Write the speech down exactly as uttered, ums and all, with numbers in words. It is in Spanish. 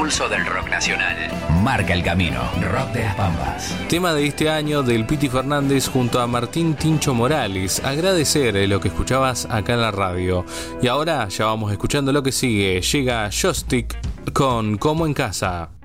pulso del rock nacional. Marca el camino. Rock de las Pampas. Tema de este año del Piti Fernández junto a Martín Tincho Morales. Agradecer lo que escuchabas acá en la radio. Y ahora ya vamos escuchando lo que sigue. Llega Joystick con Como en Casa.